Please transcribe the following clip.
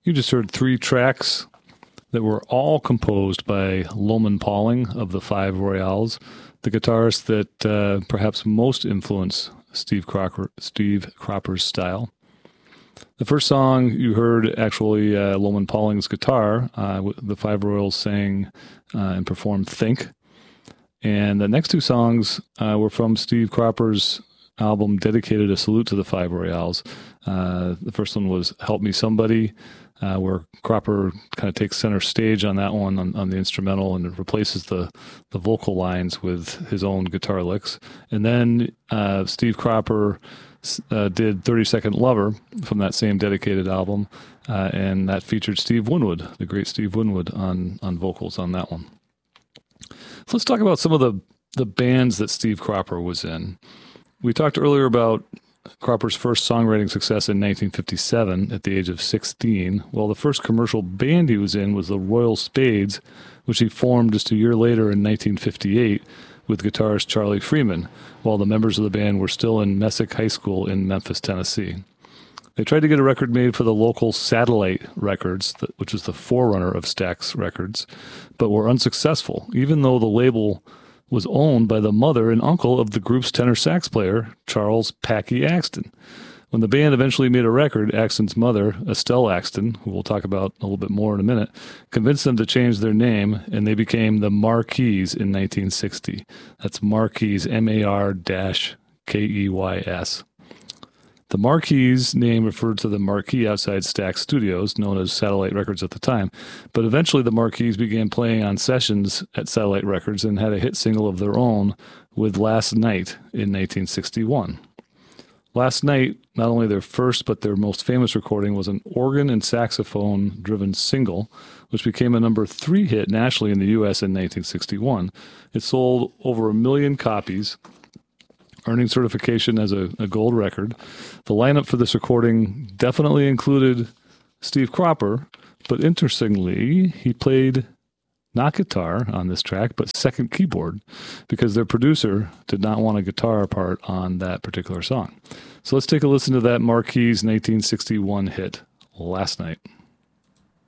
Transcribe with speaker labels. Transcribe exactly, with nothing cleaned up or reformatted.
Speaker 1: You just heard three tracks that were all composed by Loman Pauling of the Five Royales, the guitarist that uh, perhaps most influenced Steve Cropper, Steve Cropper's style. The first song you heard, actually, uh, Loman Pauling's guitar. Uh, the Five Royals sang uh, and performed "Think," and the next two songs uh, were from Steve Cropper's album dedicated a salute to the Five Royales. Uh, the first one was "Help Me Somebody," uh, where Cropper kind of takes center stage on that one on, on the instrumental and replaces the, the vocal lines with his own guitar licks. And then uh, Steve Cropper uh, did thirty second Lover from that same dedicated album, uh, and that featured Steve Winwood, the great Steve Winwood, on, on vocals on that one. So let's talk about some of the, the bands that Steve Cropper was in. We talked earlier about Cropper's first songwriting success in nineteen fifty-seven at the age of sixteen. Well, the first commercial band he was in was the Royal Spades, which he formed just a year later in nineteen fifty-eight with guitarist Charlie Freeman, while the members of the band were still in Messick High School in Memphis, Tennessee. They tried to get a record made for the local Satellite Records, which was the forerunner of Stax Records, but were unsuccessful, even though the label was owned by the mother and uncle of the group's tenor sax player, Charles Packy Axton. When the band eventually made a record, Axton's mother, Estelle Axton, who we'll talk about a little bit more in a minute, convinced them to change their name, and they became the Mar-Keys in nineteen sixty. That's Mar-Keys, M A R K E Y S. The Mar-Keys name referred to the marquee outside Stax Studios, known as Satellite Records at the time, but eventually the Mar-Keys began playing on sessions at Satellite Records and had a hit single of their own with Last Night in nineteen sixty-one. Last Night, not only their first but their most famous recording, was an organ and saxophone-driven single, which became a number three hit nationally in the U S in nineteen sixty-one. It sold over a million copies, earning certification as a, a gold record. The lineup for this recording definitely included Steve Cropper, but interestingly, he played not guitar on this track, but second keyboard, because their producer did not want a guitar part on that particular song. So let's take a listen to that Mar-Keys nineteen sixty-one hit, Last Night.